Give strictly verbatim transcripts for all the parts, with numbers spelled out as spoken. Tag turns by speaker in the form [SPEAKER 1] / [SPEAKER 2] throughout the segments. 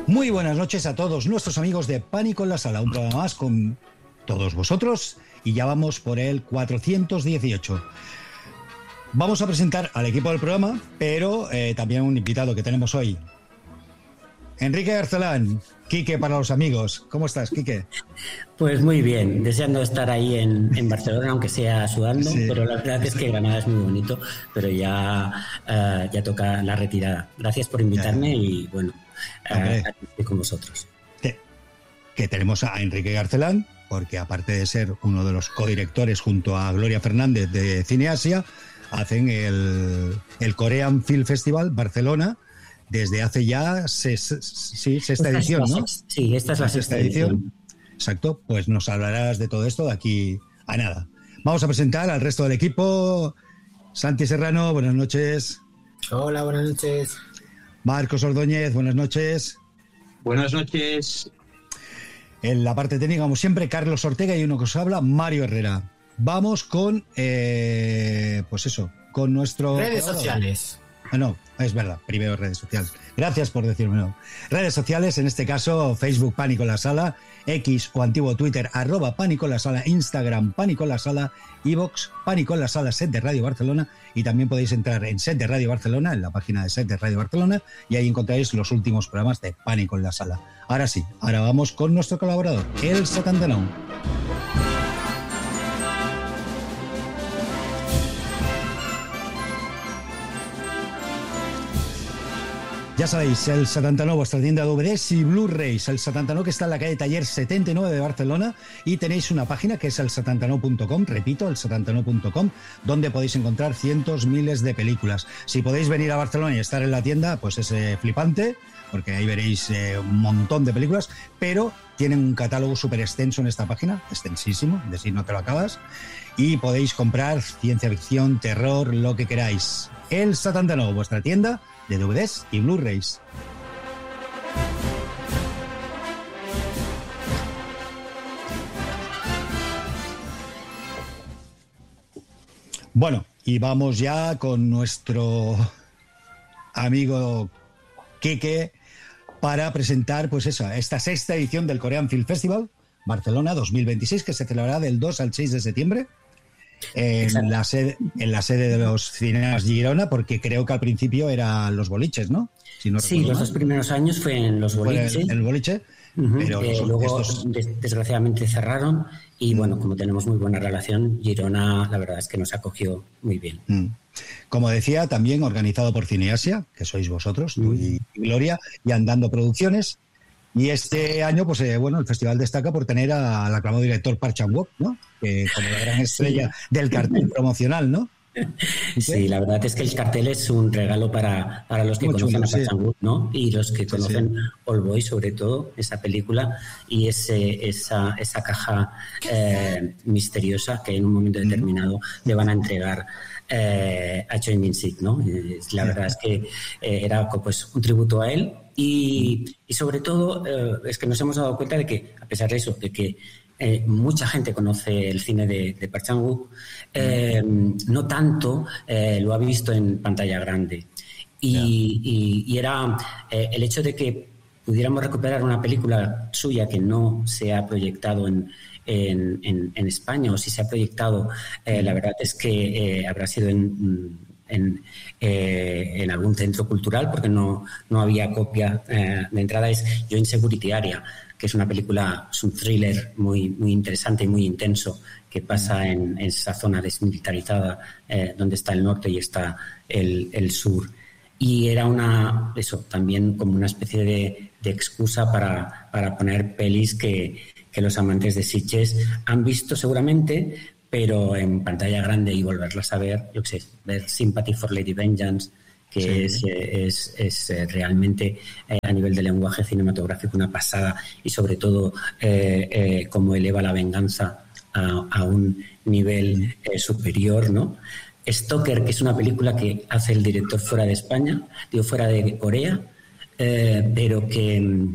[SPEAKER 1] Muy buenas noches a todos nuestros amigos de Pánico en la Sala, un programa más con todos vosotros y ya vamos por el cuatrocientos dieciocho. Vamos a presentar al equipo del programa, pero eh, también un invitado que tenemos hoy. Enrique Garcelán, Quique para los amigos. ¿Cómo estás, Quique?
[SPEAKER 2] Pues muy bien, deseando estar ahí en, en Barcelona, aunque sea sudando, sí. Pero la verdad es que Granada es muy bonito, pero ya, uh, ya toca la retirada. Gracias por invitarme ya. Y bueno, uh, aquí estoy con vosotros.
[SPEAKER 1] Que, que tenemos a Enrique Garcelán, porque aparte de ser uno de los codirectores junto a Gloria Fernández de Cine Asia, hacen el, el Korean Film Festival Barcelona desde hace ya ses, sí, sexta edición, ¿no?
[SPEAKER 2] Sí, esta es la sexta edición.
[SPEAKER 1] Exacto, pues nos hablarás de todo esto de aquí a nada. Vamos a presentar al resto del equipo. Santi Serrano, buenas noches.
[SPEAKER 3] Hola, buenas noches.
[SPEAKER 1] Marcos Ordóñez, buenas noches.
[SPEAKER 4] Buenas noches.
[SPEAKER 1] En la parte técnica, como siempre, Carlos Ortega y uno que os habla, Mario Herrera. Vamos con, eh, pues eso, con nuestro...
[SPEAKER 3] Redes sociales.
[SPEAKER 1] Ah, no, es verdad, primero redes sociales. Gracias por decírmelo. Redes sociales, en este caso, Facebook Pánico en la Sala, X o antiguo Twitter, arroba Pánico en la Sala, Instagram Pánico en la Sala, iVoox Pánico en la Sala, Set de Radio Barcelona, y también podéis entrar en Set de Radio Barcelona, en la página de Set de Radio Barcelona, y ahí encontraréis los últimos programas de Pánico en la Sala. Ahora sí, ahora vamos con nuestro colaborador, el setenta y nueve. Ya sabéis, el setenta y nueve, vuestra tienda de D V Ds y Blu-rays. El setenta y nueve que está en la calle Taller setenta y nueve de Barcelona, y tenéis una página que es el setenta y nueve punto com, repito, el setenta y nueve punto com, donde podéis encontrar cientos, miles de películas. Si podéis venir a Barcelona y estar en la tienda, pues es eh, flipante, porque ahí veréis eh, un montón de películas, pero tienen un catálogo súper extenso en esta página, extensísimo, es decir, no te lo acabas, y podéis comprar ciencia ficción, terror, lo que queráis. El setenta y nueve, vuestra tienda de D V Ds y Blu-rays. Bueno, y vamos ya con nuestro amigo Quique para presentar, pues eso, esta sexta edición del Korean Film Festival Barcelona dos mil veintiséis, que se celebrará del dos al seis de septiembre. En la, sede, en la sede de los cinemas Girona, porque creo que al principio eran los boliches, ¿no?
[SPEAKER 2] Si no sí, los dos primeros años fue en los boliches.
[SPEAKER 1] El, el boliche,
[SPEAKER 2] uh-huh. Pero eh, los, luego estos... desgraciadamente cerraron y bueno, como tenemos muy buena relación, Girona la verdad es que nos acogió muy bien.
[SPEAKER 1] Mm. Como decía, también organizado por Cine Asia, que sois vosotros, tú mm. y Gloria, y Andando Producciones. Y este año, pues eh, bueno, el festival destaca por tener al aclamado director Park Chan-wook, ¿no? Que como la gran estrella sí. del cartel promocional, ¿no?
[SPEAKER 2] Sí, la verdad es que el cartel es un regalo para, para los que Muy conocen chulo, a Park sí. Chan-wook, ¿no? Y los que conocen sí, sí. All Boy, sobre todo, esa película y ese, esa, esa caja eh, misteriosa que en un momento determinado mm. le van a entregar eh, a Choi Min-sik, ¿no? La verdad es que eh, era pues un tributo a él. Y, y sobre todo eh, es que nos hemos dado cuenta de que, a pesar de eso, de que eh, mucha gente conoce el cine de, de Park Chan-wook, eh, no tanto eh, lo ha visto en pantalla grande. Y, yeah. y, y era eh, el hecho de que pudiéramos recuperar una película suya que no se ha proyectado en, en, en, en España, o si se ha proyectado, eh, la verdad es que eh, habrá sido en... En, eh, en algún centro cultural, porque no, no había copia eh, de entrada. Es Yo Insecurity Area, que es una película, es un thriller muy, muy interesante y muy intenso, que pasa en, en esa zona desmilitarizada eh, donde está el norte y está el, el sur. Y era una, eso, también como una especie de, de excusa para, para poner pelis que, que los amantes de Sitges han visto seguramente, pero en pantalla grande y volverlas a ver, yo qué sé, ver Sympathy for Lady Vengeance, que sí. es, es, es realmente eh, a nivel de lenguaje cinematográfico una pasada, y sobre todo eh, eh, cómo eleva la venganza a, a un nivel eh, superior, ¿no? Stalker, que es una película que hace el director fuera de España, digo fuera de Corea, eh, pero que,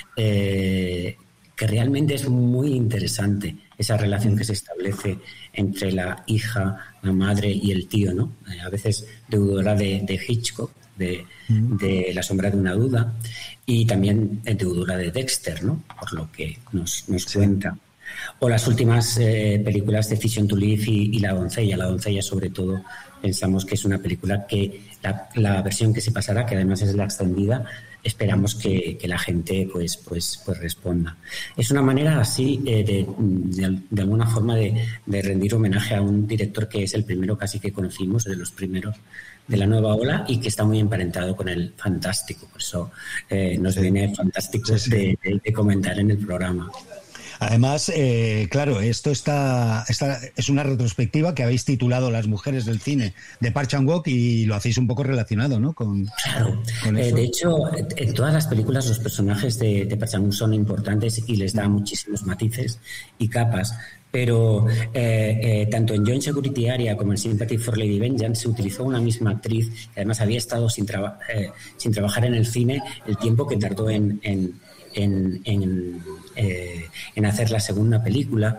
[SPEAKER 2] eh, que realmente es muy interesante esa relación que se establece entre la hija, la madre y el tío, ¿no? Eh, a veces deudora de, de Hitchcock, de, de La sombra de una duda, y también Deudora de Dexter, ¿no? Por lo que nos, nos sí. cuenta. O las últimas eh, películas Decision to Live y, y La doncella. La doncella, sobre todo, pensamos que es una película que la, la versión que se pasará, que además es la extendida, esperamos que, que la gente pues pues pues responda. Es una manera así eh, de, de, de alguna forma de, de rendir homenaje a un director que es el primero casi que conocimos, de los primeros de la nueva ola, y que está muy emparentado con el fantástico. Por eso eh, nos sí. viene fantástico sí, sí. De, de, de comentar en el programa.
[SPEAKER 1] Además, eh, claro, esto está, está es una retrospectiva que habéis titulado Las mujeres del cine de Park Chan-wook, y lo hacéis un poco relacionado, ¿no? Con,
[SPEAKER 2] claro. Con eso. Eh, de hecho, en todas las películas los personajes de, de Park Chan-wook son importantes y les da muchísimos matices y capas. Pero eh, eh, tanto en Joint Security Area como en Sympathy for Lady Vengeance se utilizó una misma actriz que además había estado sin, traba, eh, sin trabajar en el cine el tiempo que tardó en... en En, en, eh, en hacer la segunda película.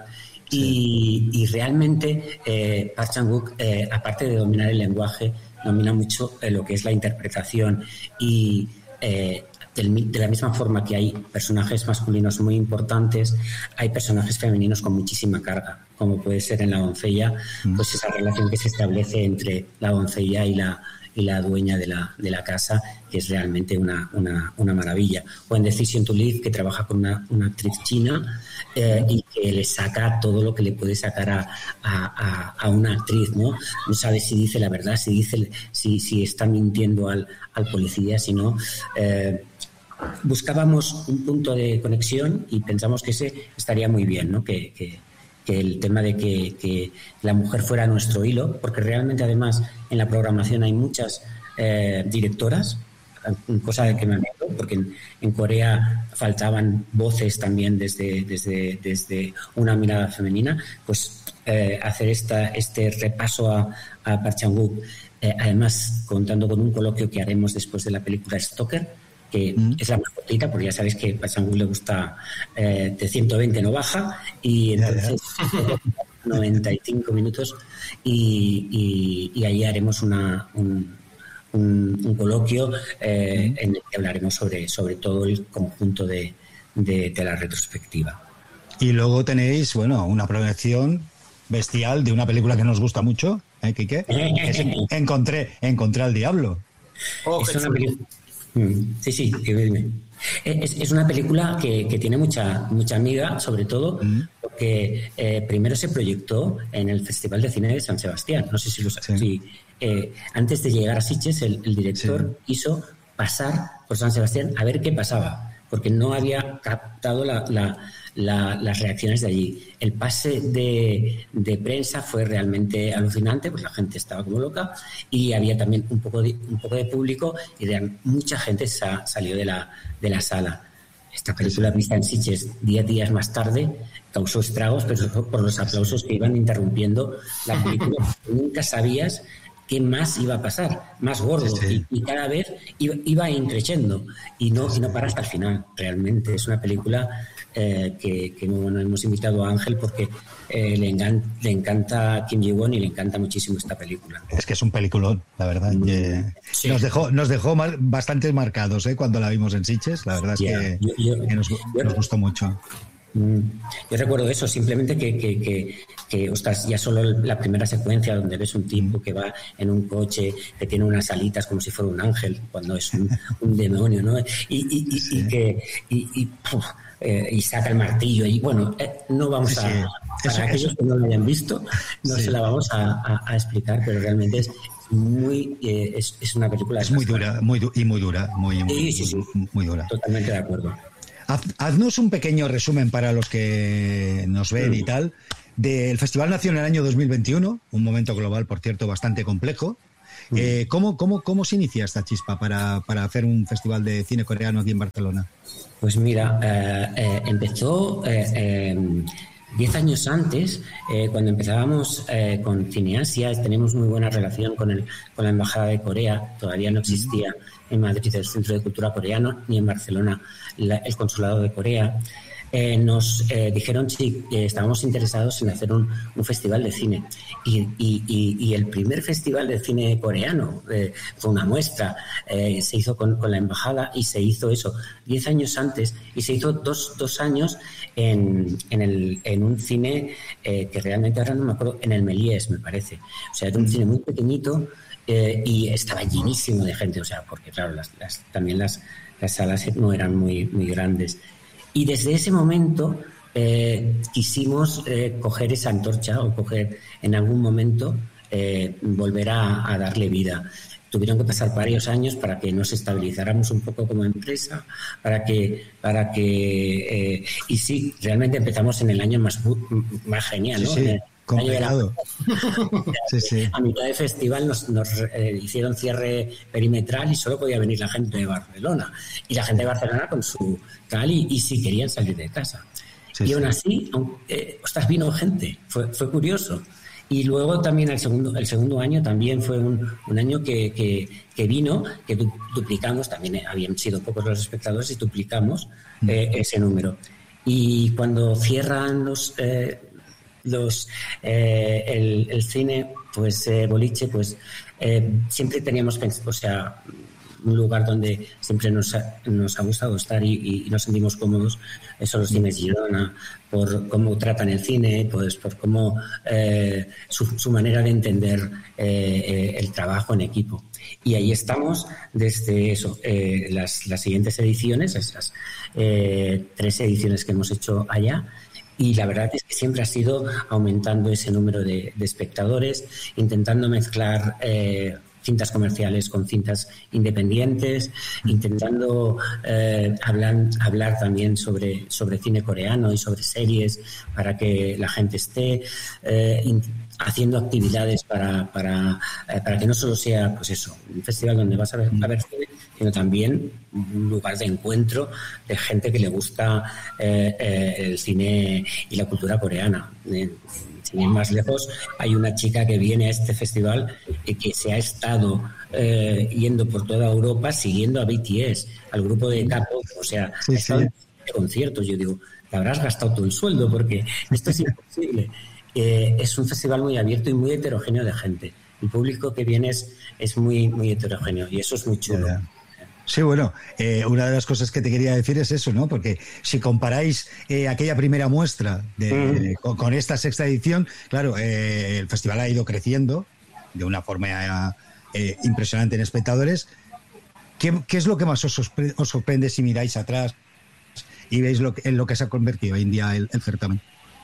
[SPEAKER 2] Sí. y, y realmente eh, Park Chan-wook, eh, aparte de dominar el lenguaje, domina mucho eh, lo que es la interpretación, y eh, del, de la misma forma que hay personajes masculinos muy importantes, hay personajes femeninos con muchísima carga, como puede ser en La doncella, mm. pues esa relación que se establece entre la doncella y la y la dueña de la, de la casa, que es realmente una, una, una maravilla. O en Decision to Live, que trabaja con una, una actriz china eh, y que le saca todo lo que le puede sacar a, a, a una actriz, ¿no? No sabe si dice la verdad, si dice si, si está mintiendo al, al policía, si no... Eh, buscábamos un punto de conexión y pensamos que ese estaría muy bien, ¿no? Que... que que el tema de que, que la mujer fuera nuestro hilo, porque realmente además en la programación hay muchas eh, directoras, cosa de que me alegro, porque en, en Corea faltaban voces también desde, desde, desde una mirada femenina, pues eh, hacer esta, este repaso a, a Park Chan-wook, eh, además contando con un coloquio que haremos después de la película Stalker, que mm. es la más cortita, porque ya sabéis que a Park Chan-wook le gusta eh, de ciento veinte no baja, y entonces noventa y cinco minutos, y, y, y ahí haremos una, un, un, un coloquio eh, mm. en el que hablaremos sobre, sobre todo el conjunto de, de, de la retrospectiva.
[SPEAKER 1] Y luego tenéis, bueno, una proyección bestial de una película que nos gusta mucho, ¿eh, Quique? Es, encontré, encontré al diablo.
[SPEAKER 2] Oh, es una película... Sí, sí, dime. Es, es una película que, que tiene mucha mucha amiga, sobre todo mm. porque eh, primero se proyectó en el Festival de Cine de San Sebastián. No sé si lo sabes. Sí. Sí, eh, antes de llegar a Sitges, el, el director sí. quiso pasar por San Sebastián a ver qué pasaba, porque no había captado la, la, la, las reacciones de allí. El pase de, de prensa fue realmente alucinante, pues la gente estaba como loca, y había también un poco de, un poco de público, y de, mucha gente sa, salió de la, de la sala. Esta película vista en Sitges diez días más tarde causó estragos, pero por los aplausos que iban interrumpiendo la película. Nunca sabías qué más iba a pasar, más gordo, sí, sí. Y, y cada vez iba, iba increciendo, y no, y no para hasta el final. Realmente es una película eh, que, que bueno, hemos invitado a Ángel porque eh, le, engan, le encanta Kim Ji-won y le encanta muchísimo esta película.
[SPEAKER 1] Es que es un peliculón, la verdad. Mm. Eh, sí. Nos dejó, nos dejó mal, bastantes marcados eh, cuando la vimos en Sitges. La verdad es yeah. que, yo, yo, que nos, yo, nos gustó mucho.
[SPEAKER 2] Yo recuerdo eso, simplemente que, que, que, que ostras, ya solo la primera secuencia donde ves un tipo que va en un coche, que tiene unas alitas como si fuera un ángel, cuando es un, un demonio, ¿no? Y, y, y, sí. y que y, y, uf, eh, y saca el martillo, y bueno, eh, no vamos sí, a... Sí. Para eso, aquellos eso. que no lo hayan visto, no sí. se la vamos a, a, a explicar, pero realmente es muy eh, es, es una película...
[SPEAKER 1] Es muy dura, muy du- y muy dura, muy, muy,
[SPEAKER 2] sí, sí, sí.
[SPEAKER 1] muy, muy dura.
[SPEAKER 2] Totalmente de acuerdo.
[SPEAKER 1] Haz, haznos un pequeño resumen para los que nos ven y tal del Festival Nacional año dos mil veintiuno, un momento global, por cierto, bastante complejo. Eh, ¿cómo, cómo, ¿Cómo se inicia esta chispa para, para hacer un festival de cine coreano aquí en Barcelona?
[SPEAKER 2] Pues mira, eh, eh, empezó eh, eh, diez años antes, eh, cuando empezábamos eh, con Cineasia. Tenemos muy buena relación con, el, con la Embajada de Corea. Todavía no existía en Madrid el Centro de Cultura Coreano, ni en Barcelona la, el Consulado de Corea. eh, nos eh, dijeron si eh, estábamos interesados en hacer un, un festival de cine. Y, y, y, y el primer festival de cine coreano eh, fue una muestra, eh, se hizo con, con la embajada y se hizo eso diez años antes y se hizo dos, dos años en, en, el, en un cine eh, que realmente ahora no me acuerdo, en el Méliès me parece. O sea, era un cine muy pequeñito eh, y estaba llenísimo de gente, o sea, porque claro, las, las, también las, las salas no eran muy, muy grandes. Y desde ese momento eh, quisimos eh, coger esa antorcha o coger en algún momento eh, volver a, a darle vida. Tuvieron que pasar varios años para que nos estabilizáramos un poco como empresa, para que, para que eh, y sí, realmente empezamos en el año más, más genial, ¿no?
[SPEAKER 1] Sí, sí.
[SPEAKER 2] En el
[SPEAKER 1] Complicado. Sí, sí.
[SPEAKER 2] A mitad de festival nos, nos eh, hicieron cierre perimetral y solo podía venir la gente de Barcelona. Y la gente de Barcelona con su tal y, y sí querían salir de casa. Sí, y aún sí. así, eh, ostras, vino gente. Fue, fue curioso. Y luego también el segundo, el segundo año también fue un, un año que, que, que vino, que du, duplicamos, también habían sido pocos los espectadores y duplicamos eh, ese número. Y cuando cierran los... Eh, los eh, el, el cine, pues eh, boliche, pues eh, siempre teníamos pensado, o sea, un lugar donde siempre nos ha, nos ha gustado estar y, y nos sentimos cómodos, son los cines Girona, por cómo tratan el cine, pues por cómo eh, su, su manera de entender eh, eh, el trabajo en equipo. Y ahí estamos desde eso, eh, las, las siguientes ediciones, esas eh, tres ediciones que hemos hecho allá. Y la verdad es que siempre ha sido aumentando ese número de, de espectadores, intentando mezclar eh, cintas comerciales con cintas independientes, intentando eh, hablar, hablar también sobre, sobre cine coreano y sobre series para que la gente esté eh, in, haciendo actividades para, para, eh, para que no solo sea pues eso, un festival donde vas a ver, a ver cine, sino también un lugar de encuentro de gente que le gusta eh, eh, el cine y la cultura coreana. Eh, sin ir más lejos, hay una chica que viene a este festival y que se ha estado eh, yendo por toda Europa siguiendo a B T S, al grupo de K-pop, o sea,
[SPEAKER 1] sí,
[SPEAKER 2] ha estado
[SPEAKER 1] sí.
[SPEAKER 2] en conciertos. Yo digo, te habrás gastado todo el sueldo porque esto es imposible. Eh, es un festival muy abierto y muy heterogéneo de gente. El público que viene es, es muy, muy heterogéneo y eso es muy chulo.
[SPEAKER 1] Yeah. Sí, bueno, eh, una de las cosas que te quería decir es eso, ¿no? Porque si comparáis eh, aquella primera muestra de, mm. eh, con, con esta sexta edición, claro, eh, el festival ha ido creciendo de una forma eh, impresionante en espectadores. ¿Qué, qué es lo que más os, sorpre- os sorprende si miráis atrás y veis lo que, en lo que se ha convertido hoy en día el, el certamen?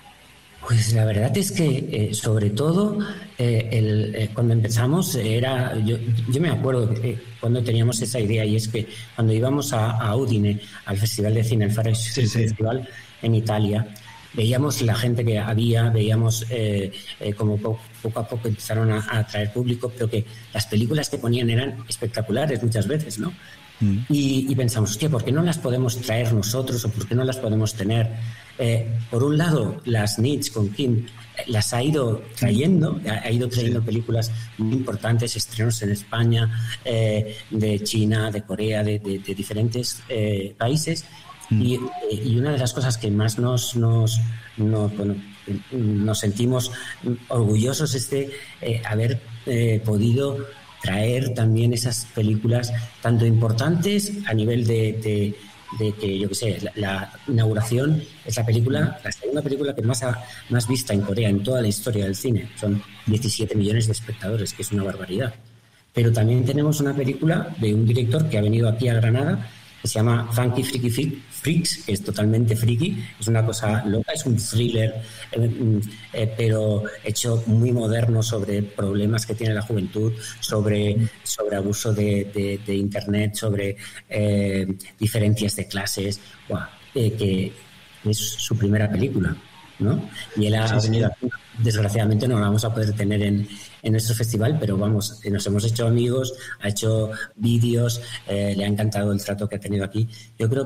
[SPEAKER 2] Pues la verdad es que, eh, sobre todo, eh, el, eh, cuando empezamos, era yo, yo me acuerdo que cuando teníamos esa idea, y es que cuando íbamos a, a Udine, al Festival de Cine, el Faro sí, sí. Festival en Italia, veíamos la gente que había, veíamos eh, eh, como poco, poco a poco empezaron a, a atraer público, pero que las películas que ponían eran espectaculares muchas veces, ¿no? Mm. Y, y pensamos, hostia, ¿por qué no las podemos traer nosotros o por qué no las podemos tener? Eh, por un lado, las N I T S con Kim las ha ido trayendo, ha ido trayendo sí. películas muy importantes, estrenos en España, eh, de China, de Corea, de, de, de diferentes eh, países. Mm. Y, y una de las cosas que más nos, nos, nos, bueno, nos sentimos orgullosos es de eh, haber eh, podido traer también esas películas tanto importantes a nivel de, de de que, yo qué sé, la, la inauguración es la película, la segunda película que más, ha, más vista en Corea en toda la historia del cine. Son diecisiete millones de espectadores, que es una barbaridad. Pero también tenemos una película de un director que ha venido aquí a Granada, que se llama Funky Freaky Freaks, que es totalmente friki, es una cosa loca, es un thriller, eh, eh, pero hecho muy moderno sobre problemas que tiene la juventud, sobre, sobre abuso de, de, de Internet, sobre eh, diferencias de clases, wow, eh, que es su primera película, ¿no? Y él ha sí, venido sí. aquí. Desgraciadamente no la vamos a poder tener en, en nuestro festival, pero vamos, nos hemos hecho amigos, ha hecho vídeos, eh, le ha encantado el trato que ha tenido aquí. Yo creo